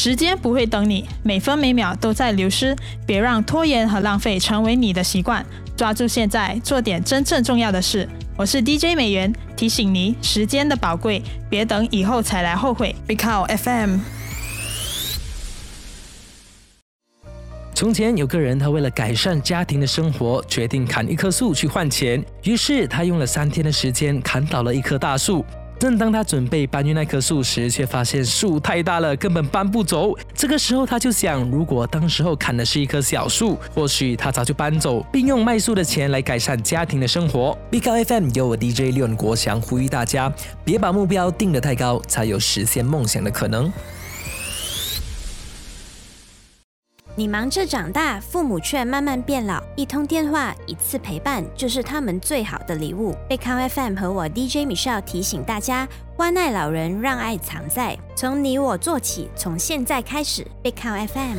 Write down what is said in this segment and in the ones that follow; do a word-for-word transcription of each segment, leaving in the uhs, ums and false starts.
时间不会等你，每分每秒都在流失，别让拖延和浪费成为你的习惯，抓住现在，做点真正重要的事。我是 D J 美元，提醒你时间的宝贵，别等以后才来后悔。Big Cow F M。 从前有个人，他为了改善家庭的生活，决定砍一棵树去换钱。于是他用了三天的时间砍倒了一棵大树。正当他准备搬运那棵树时，却发现树太大了，根本搬不走。这个时候他就想，如果当时候砍的是一棵小树，或许他早就搬走，并用卖树的钱来改善家庭的生活。Big Cow F M 由我 D J 廖国祥呼吁大家，别把目标定得太高，才有实现梦想的可能。 你忙着长大，父母却慢慢变老，一通电话，一次陪伴，就是他们最好的礼物。Big Cow F M 和我 D J Michelle 提醒大家，关爱老人，让爱藏在，从你我做起，从现在开始。Big Cow F M。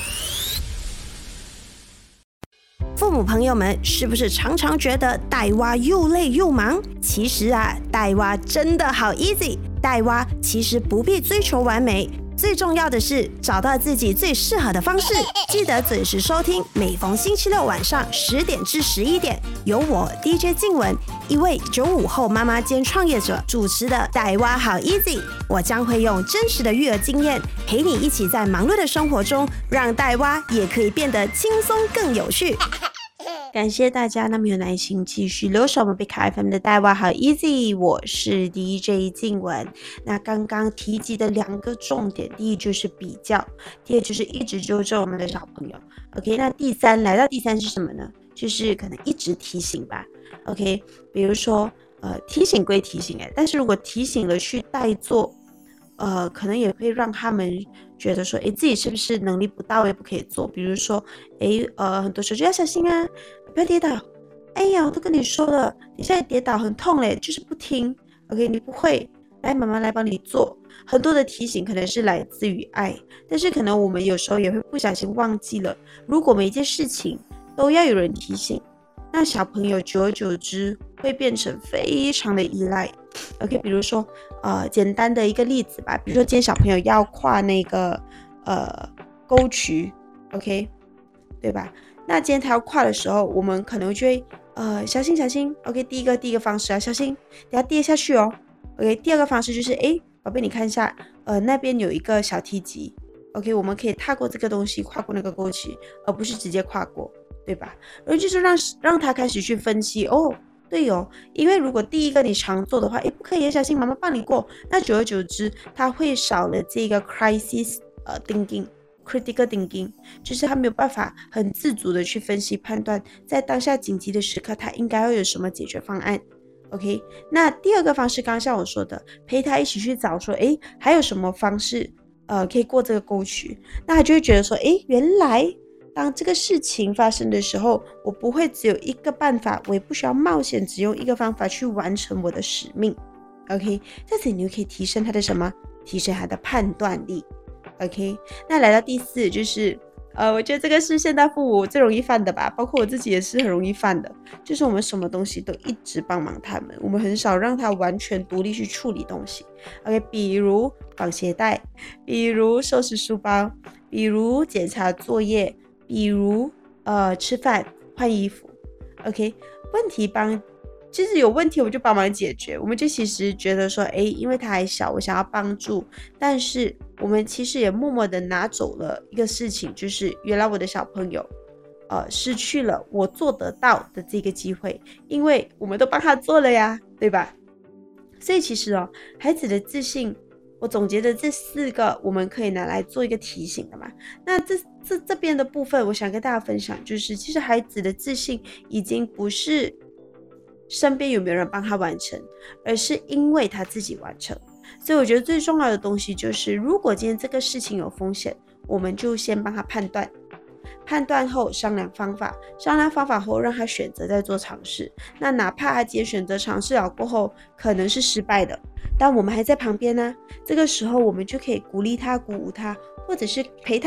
父母朋友们，是不是常常觉得带娃又累又忙？其实啊，带娃真的好 easy， 带娃其实不必追求完美。最重要的是找到自己最适合的方式，记得准时收听，每逢星期六晚上十点至十一点，由我 D J 静雯，一位九五后妈妈兼创业者主持的带娃好 easy。我将会用真实的育儿经验，陪你一起在忙碌的生活中，让带娃也可以变得轻松更有趣。感谢大家那么有耐心继续留守我们 Big Cow F M 的带娃好 easy， 我是 D J 静雯。那刚刚提及的两个重点，第一就是比较，第二就是一直纠正我们的小朋友。OK， 那第三来到第三是什么呢？就是可能一直提醒吧。OK， 比如说呃提醒归提醒哎，但是如果提醒了去代做，呃可能也会让他们觉得说，诶，自己是不是能力不到位不可以做？比如说，诶，呃，很多时候就要小心啊，不要跌倒。哎呀，我都跟你说了，你现在跌倒很痛嘞，就是不听。OK， 你不会，来，妈妈来帮你做。很多的提醒可能是来自于爱，但是可能我们有时候也会不小心忘记了，如果每一件事情都要有人提醒，那小朋友久而久之会变成非常的依赖。OK， 比如说，呃，简单的一个例子吧，比如说今天小朋友要跨那个呃沟渠 ，OK， 对吧？那今天他要跨的时候，我们可能就会呃小心小心 ，OK， 第一个第一个方式啊，小心，等下跌下去哦 ，OK， 第二个方式就是，诶，宝贝你看一下，呃那边有一个小梯级 ，OK， 我们可以踏过这个东西，跨过那个沟渠，而不是直接跨过，对吧？然后就是让让他开始去分析哦。对哦，因为如果第一个你常做的话，诶，不可以，小心妈妈帮你过，那久而久之他会少了这个 crisis 呃 thinking critical thinking， 就是他没有办法很自主的去分析判断，在当下紧急的时刻他应该要有什么解决方案。 OK， 那第二个方式刚刚像我说的，陪他一起去找说，诶，还有什么方式呃可以过这个沟渠，那他就会觉得说，诶，原来当这个事情发生的时候，我不会只有一个办法，我也不需要冒险只用一个方法去完成我的使命。 OK， 这次你就可以提升他的什么？提升他的判断力。 OK， 那来到第四就是呃，我觉得这个是现代父母最容易犯的吧，包括我自己也是很容易犯的，就是我们什么东西都一直帮忙他们，我们很少让他完全独立去处理东西。 OK， 比如绑鞋带，比如收拾书包，比如检查作业，比如呃吃饭换衣服。 OK， 问题帮其实有问题我们就帮忙解决，我们就其实觉得说，诶，因为他还小，我想要帮助，但是我们其实也默默的拿走了一个事情，就是原来我的小朋友呃失去了我做得到的这个机会，因为我们都帮他做了呀，对吧？所以其实哦，孩子的自信，我总结的这四个我们可以拿来做一个提醒的嘛。那这这这边的部分我想跟大家分享，就是其实孩子的自信已经不是身边有没有人帮他完成，而是因为他自己完成。所以我觉得最重要的东西就是，如果今天这个事情有风险，我们就先帮他判断，判断后商量方法，商量方法后让他选择再做尝试。那哪怕他今天选择尝试了过后可能是失败的，但我们还在旁边呢、啊，这个时候我们就可以鼓励他，鼓舞他，或者是陪他